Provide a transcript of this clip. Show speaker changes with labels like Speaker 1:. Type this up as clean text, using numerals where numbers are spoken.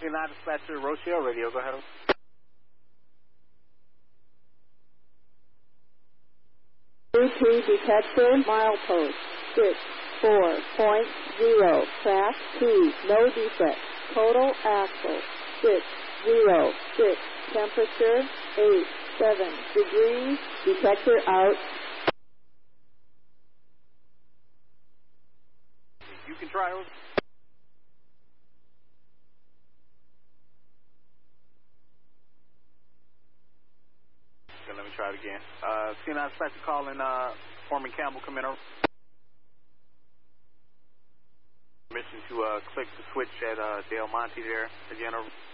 Speaker 1: United Dispatcher, Rochelle Radio, go ahead.
Speaker 2: Route detector, milepost 64.0, track 2, no defect, total axle 606, temperature 87 degrees, detector out.
Speaker 1: You can try those. Okay, let me try it again. C9 Dispatcher calling Foreman Campbell, come in. Permission to click the switch at Del Monte there again. Over.